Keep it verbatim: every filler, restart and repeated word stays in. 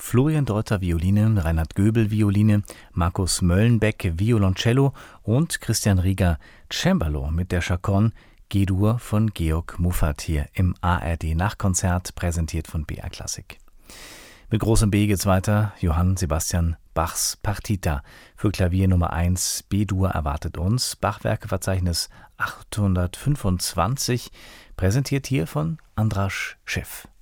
Florian Deuter Violine, Reinhard Göbel Violine, Markus Möllenbeck Violoncello und Christian Rieger Cembalo mit der Chaconne G-Dur von Georg Muffat hier im A R D-Nachkonzert, präsentiert von B R Klassik. Mit großem B geht's weiter. Johann Sebastian Bachs Partita für Klavier Nummer eins B-Dur erwartet uns. Bachwerkeverzeichnis achthundertfünfundzwanzig, präsentiert hier von Andras Scheff.